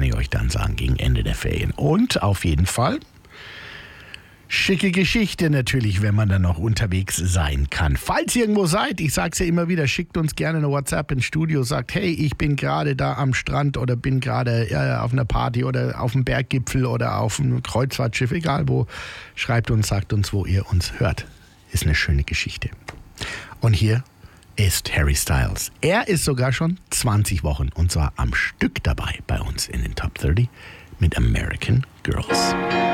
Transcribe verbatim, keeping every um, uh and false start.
kann ich euch dann sagen, gegen Ende der Ferien. Und auf jeden Fall schicke Geschichte natürlich, wenn man dann noch unterwegs sein kann. Falls ihr irgendwo seid, ich sag's ja immer wieder, schickt uns gerne eine WhatsApp ins Studio, sagt, hey, ich bin gerade da am Strand oder bin gerade äh, auf einer Party oder auf dem Berggipfel oder auf einem Kreuzfahrtschiff, egal wo. Schreibt uns, sagt uns, wo ihr uns hört. Ist eine schöne Geschichte. Und hier ist Harry Styles. Er ist sogar schon zwanzig Wochen und zwar am Stück dabei bei uns in den Top dreißig mit American Girls.